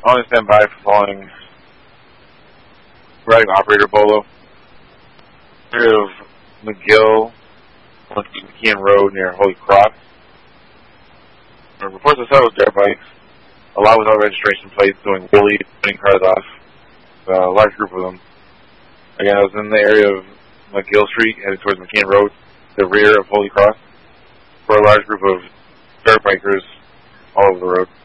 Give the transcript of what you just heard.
On standby for following riding operator Bolo. Area of McGill, McKeon Road near Holy Cross. Reports of several dirt bikes, a lot without registration plates, doing wheelies, putting cars off. A large group of them. Again, I was in the area of McGill Street, headed towards McKeon Road, the rear of Holy Cross, for a large group of dirt bikers all over the road.